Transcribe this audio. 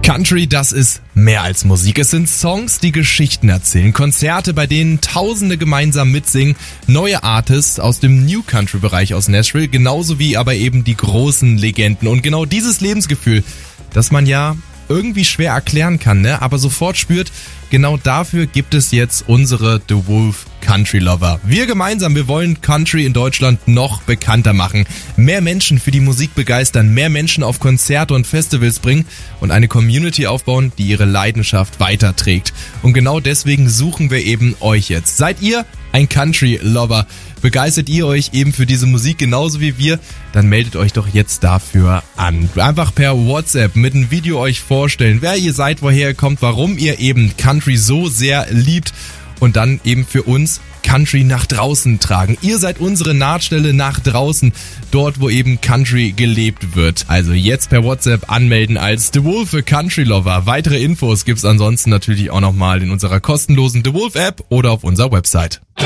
Country, das ist mehr als Musik. Es sind Songs, die Geschichten erzählen, Konzerte, bei denen Tausende gemeinsam mitsingen, neue Artists aus dem New Country-Bereich aus Nashville, genauso wie aber eben die großen Legenden. Und genau dieses Lebensgefühl, das man ja irgendwie schwer erklären kann, ne? Aber sofort spürt, genau dafür gibt es jetzt unsere The Wolf Country Lover. Wir gemeinsam, wir wollen Country in Deutschland noch bekannter machen, mehr Menschen für die Musik begeistern, mehr Menschen auf Konzerte und Festivals bringen und eine Community aufbauen, die ihre Leidenschaft weiterträgt. Und genau deswegen suchen wir eben euch jetzt. Seid ihr ein Country Lover? Begeistert ihr euch eben für diese Musik genauso wie wir? Dann meldet euch doch jetzt dafür an. Einfach per WhatsApp mit einem Video euch vorstellen, wer ihr seid, woher ihr kommt, warum ihr eben Country so sehr liebt und dann eben für uns Country nach draußen tragen. Ihr seid unsere Nahtstelle nach draußen, dort wo eben Country gelebt wird. Also jetzt per WhatsApp anmelden als The Wolf Country Lover. Weitere Infos gibt's ansonsten natürlich auch nochmal in unserer kostenlosen The Wolf App oder auf unserer Website.